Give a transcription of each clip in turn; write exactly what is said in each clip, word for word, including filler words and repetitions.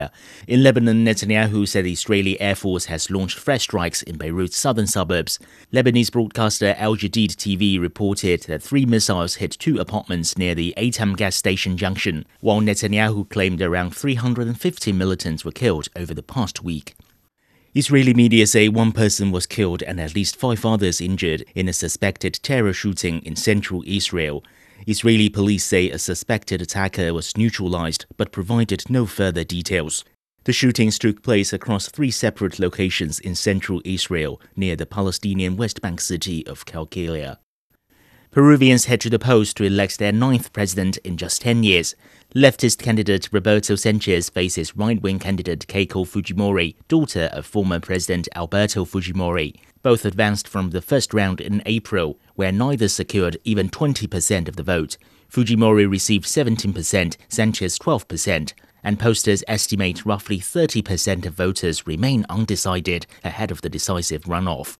In Lebanon, Netanyahu said the Israeli Air Force has launched fresh strikes in Beirut's southern suburbs. Lebanese broadcaster Al Jadid T V reported that three missiles hit two apartments near the Eitam gas station junction, while Netanyahu claimed around three hundred fifty militants were killed over the past week. Israeli media say one person was killed and at least five others injured in a suspected terror shooting in central Israel. Israeli police say a suspected attacker was neutralized but provided no further details. The shootings took place across three separate locations in central Israel near the Palestinian West Bank city of Qalqilia. Peruvians head to the polls to elect their ninth president in just ten years. Leftist candidate Roberto Sanchez faces right-wing candidate Keiko Fujimori, daughter of former President Alberto Fujimori. Both advanced from the first round in April, where neither secured even twenty percent of the vote. Fujimori received seventeen percent, Sanchez twelve percent, and pollsters estimate roughly thirty percent of voters remain undecided ahead of the decisive runoff.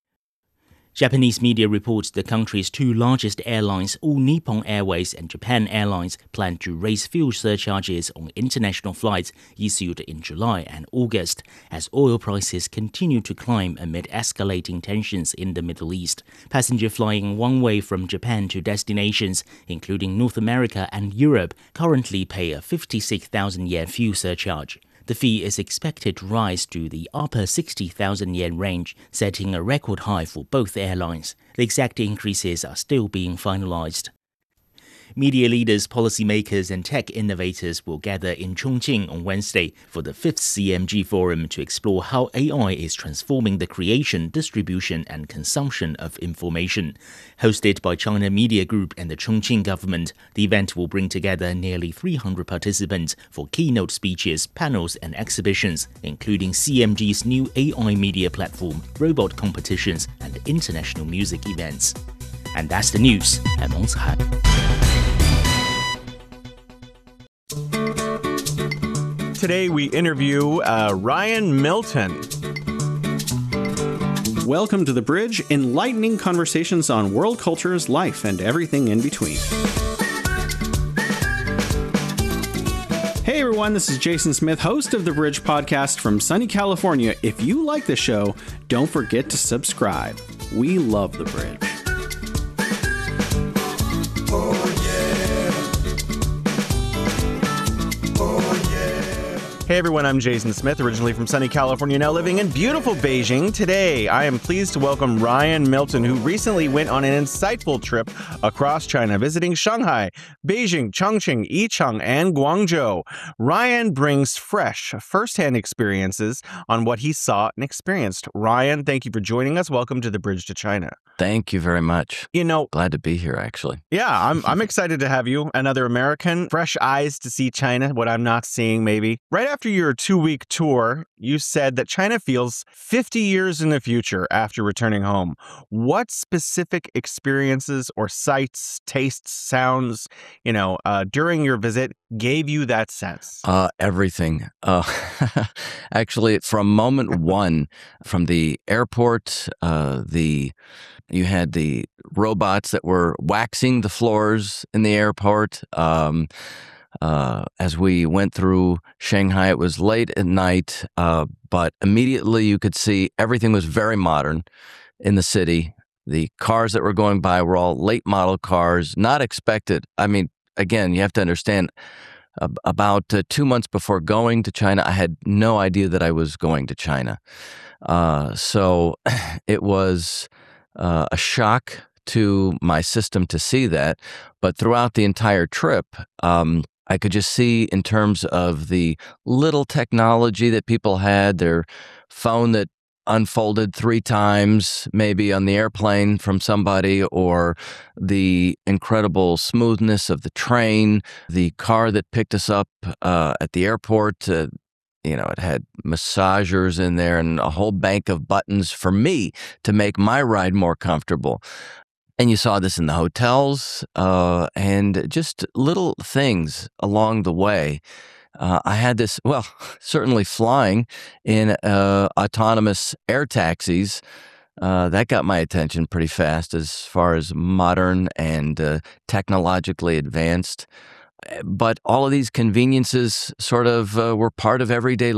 Japanese media reports the country's two largest airlines, All Nippon Airways and Japan Airlines, plan to raise fuel surcharges on international flights issued in July and August, as oil prices continue to climb amid escalating tensions in the Middle East. Passenger flying one way from Japan to destinations, including North America and Europe, currently pay a fifty-six thousand yen fuel surcharge. The fee is expected to rise to the upper sixty thousand yen range, setting a record high for both airlines. The exact increases are still being finalized. Media leaders, policymakers and tech innovators will gather in Chongqing on Wednesday for the fifth C M G Forum to explore how A I is transforming the creation, distribution and consumption of information. Hosted by China Media Group and the Chongqing government, the event will bring together nearly three hundred participants for keynote speeches, panels and exhibitions, including C M G's new A I media platform, robot competitions and international music events. And that's the news. I'm Meng Cai. Today we interview uh, Ryan Milton. Welcome to The Bridge, enlightening conversations on world cultures, life, and everything in between. Hey everyone, this is Jason Smith, host of The Bridge podcast from sunny California. If you like the show, don't forget to subscribe. We love The Bridge. Hey everyone, I'm Jason Smith, originally from sunny California, now living in beautiful Beijing. Today, I am pleased to welcome Ryan Milton, who recently went on an insightful trip across China, visiting Shanghai, Beijing, Chongqing, Yichang, and Guangzhou. Ryan brings fresh, first-hand experiences on what he saw and experienced. Ryan, thank you for joining us. Welcome to The Bridge to China. Thank you very much. You know, glad to be here, actually. Yeah, I'm I'm excited to have you. Another American, fresh eyes to see China, what I'm not seeing maybe. Right after your two-week tour, you said that China feels fifty years in the future after returning home. What specific experiences or sights, tastes, sounds, you know, uh, during your visit gave you that sense? Uh, everything. Uh, actually, from moment one, from the airport, uh, the you had the robots that were waxing the floors in the airport. Um, uh, as we went through Shanghai, it was late at night, uh, but immediately you could see everything was very modern in the city. The cars that were going by were all late model cars, not expected. I mean, again, you have to understand, uh, about uh, two months before going to China, I had no idea that I was going to China. Uh, so it was uh, a shock to my system to see that. But throughout the entire trip, um, I could just see in terms of the little technology that people had, their phone that unfolded three times, maybe on the airplane from somebody, or the incredible smoothness of the train, the car that picked us up uh, at the airport. Uh, you know, it had massagers in there and a whole bank of buttons for me to make my ride more comfortable. And you saw this in the hotels uh, and just little things along the way. Uh, I had this, well, certainly flying in uh, autonomous air taxis. Uh, that got my attention pretty fast as far as modern and uh, technologically advanced. But all of these conveniences sort of uh, were part of everyday